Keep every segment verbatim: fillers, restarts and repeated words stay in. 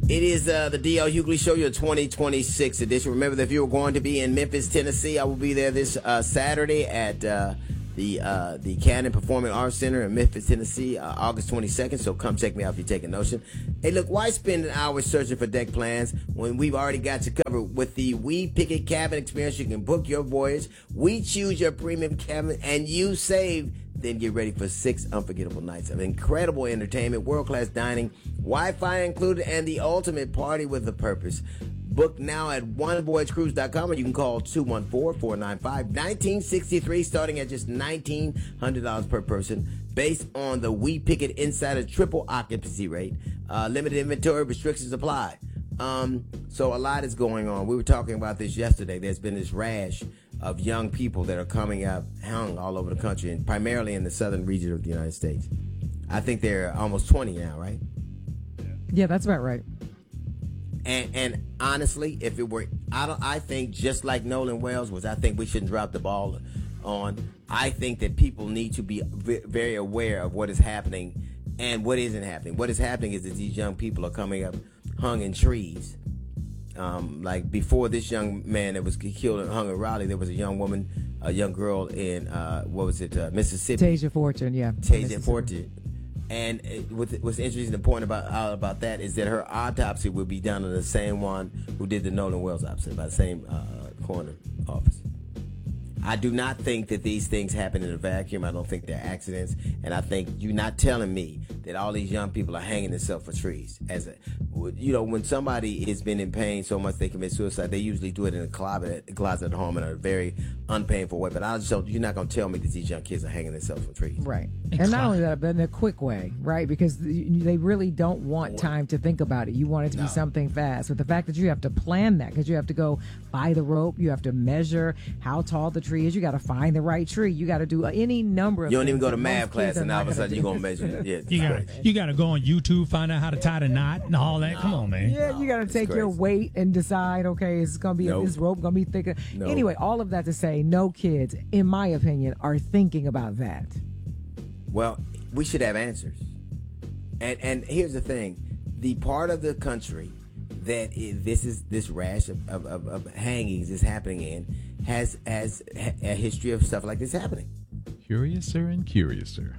It is uh, the D L Hughley Show, your twenty twenty-six edition. Remember that if you were going to be in Memphis, Tennessee, I will be there this uh, Saturday at uh, the uh, the Cannon Performing Arts Center in Memphis, Tennessee, uh, August twenty-second. So come check me out if you're taking notion. Hey, look, why spend an hour searching for deck plans when we've already got you covered with the We Pick It Cabin Experience? You can book your voyage. We choose your premium cabin, and you save. Then get ready for six unforgettable nights of incredible entertainment, world-class dining, Wi-Fi included, and the ultimate party with a purpose. Book now at one voyage cruise dot com, or you can call two one four, four nine five, one nine six three, starting at just nineteen hundred dollars per person, based on the We Pick It Insider triple occupancy rate. Uh, limited inventory, restrictions apply. Um, so a lot is going on. We were talking about this yesterday. There's been this rash of young people that are coming up hung all over the country, and primarily in the southern region of the United States. I think they're almost twenty now, right? Yeah, that's about right. And and honestly, if it were, I don't. I think just like Nolan Wells was, I think we shouldn't drop the ball on. I think that people need to be very aware of what is happening and what isn't happening. What is happening is that these young people are coming up hung in trees. Um, like before this young man that was killed and hung in Raleigh, there was a young woman, a young girl in, uh, what was it, uh, Mississippi. Tasia Fortune, yeah. Tasia Fortune. And it, what's interesting, the point about uh, about that is that her autopsy will be done on the same one who did the Nolan Wells autopsy, by the same uh, coroner office. I do not think that these things happen in a vacuum. I don't think they're accidents. And I think you're not telling me that all these young people are hanging themselves for trees. As a, you know, when somebody has been in pain so much they commit suicide, they usually do it in a closet, closet at home in a very unpainful way. But I just don't, you're not going to tell me that these young kids are hanging themselves for trees. Right. And not only that, but in a quick way, right? Because they really don't want time to think about it. You want it to be No. something fast. But the fact that you have to plan that, because you have to go buy the rope, you have to measure how tall the tree is, you got to find the right tree, you got to do any number of You don't things even go to that math most class kids are and all not of a gonna sudden do. you're going to measure it. Yeah, You got right. you got to go on YouTube, find out how to tie the knot and all that. Come on, man. Yeah, you got to take your crazy. weight and decide, okay, it's going to be, Nope. this rope going to be thicker. Nope. Anyway, all of that to say, no kids, in my opinion, are thinking about that. Well, we should have answers. And and here's the thing. The part of the country that i- this is this rash of, of, of, of hangings is happening in has has ha- a history of stuff like this happening. Curiouser and curiouser.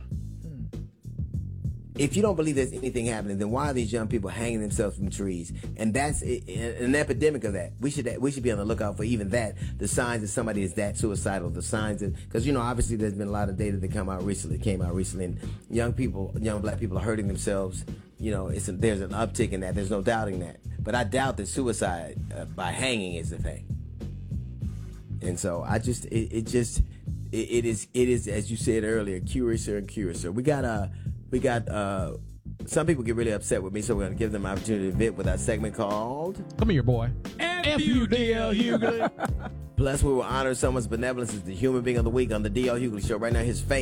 If you don't believe there's anything happening, then why are these young people hanging themselves from trees? And that's i- i- an epidemic of that. We should we should be on the lookout for even that, the signs that somebody is that suicidal, the signs that, because you know obviously there's been a lot of data that come out recently, came out recently, and young people, young black people are hurting themselves. You know, it's a, there's an uptick in that. There's no doubting that. But I doubt that suicide uh, by hanging is the thing. And so I just it, it just it, it is it is as you said earlier, curiouser and curiouser. We got uh we got uh some people get really upset with me, so we're gonna give them an opportunity to vent with our segment called Come here, boy. F you, D L Hughley. Plus we will honor someone's benevolence as the human being of the week on the D L Hughley Show. Right now his face